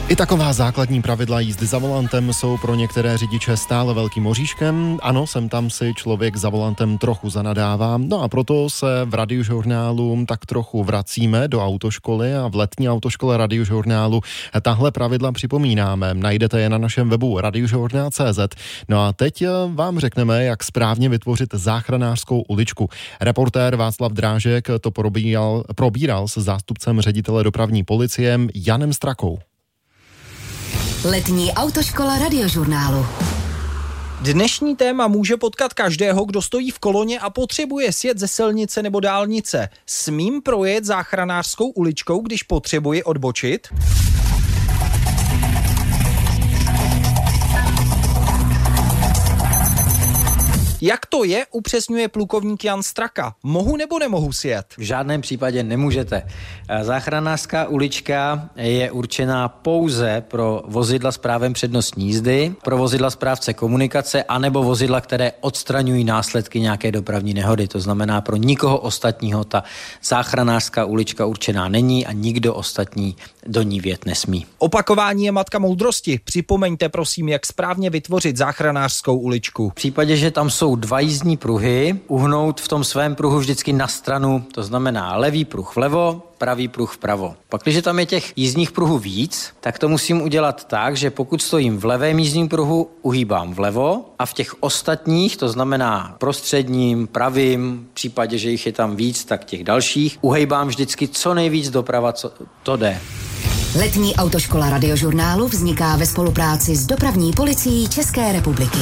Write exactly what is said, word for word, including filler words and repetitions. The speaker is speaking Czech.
I taková základní pravidla jízdy za volantem jsou pro některé řidiče stále velkým oříškem. Ano, sem tam si člověk za volantem trochu zanadává. No a proto se v Radiožurnálu tak trochu vracíme do autoškoly a v letní autoškole Radiožurnálu tahle pravidla připomínáme. Najdete je na našem webu radiožurnál tečka cé zet. No a teď vám řekneme, jak správně vytvořit záchranářskou uličku. Reportér Václav Drážek to probíral, probíral se zástupcem ředitele dopravní policie Janem Strakou. Letní autoškola Radiožurnálu. Dnešní téma může potkat každého, kdo stojí v koloně a potřebuje sjet ze silnice nebo dálnice. Smím projet záchranářskou uličkou, když potřebuji odbočit? Jak to je, upřesňuje plukovník Jan Straka. Mohu nebo nemohu sjet? V žádném případě nemůžete. Záchranářská ulička je určená pouze pro vozidla s právem přednostní jízdy, pro vozidla správce komunikace anebo vozidla, které odstraňují následky nějaké dopravní nehody. To znamená, pro nikoho ostatního ta záchranářská ulička určená není a nikdo ostatní do ní vjet nesmí. Opakování je matka moudrosti. Připomeňte prosím, jak správně vytvořit záchranářskou uličku. V případě, že tam jsou dva jízdní pruhy, uhnout v tom svém pruhu vždycky na stranu, to znamená levý pruh vlevo, pravý pruh vpravo. Pak, když tam je těch jízdních pruhů víc, tak to musím udělat tak, že pokud stojím v levém jízdním pruhu, uhýbám vlevo a v těch ostatních, to znamená prostředním, pravým, v případě, že jich je tam víc, tak těch dalších, uhejbám vždycky co nejvíc doprava, co to jde. Letní autoškola Radiožurnálu vzniká ve spolupráci s dopravní policií České republiky.